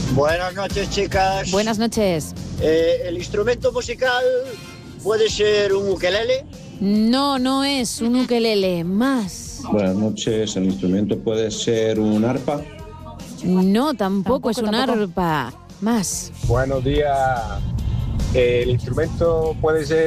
Buenas noches, chicas. Buenas noches. ¿El instrumento musical puede ser un ukelele? No, no es un ukelele. Más. Buenas noches, el instrumento puede ser un arpa. No, tampoco es un arpa. Más. Buenos días. El instrumento puede ser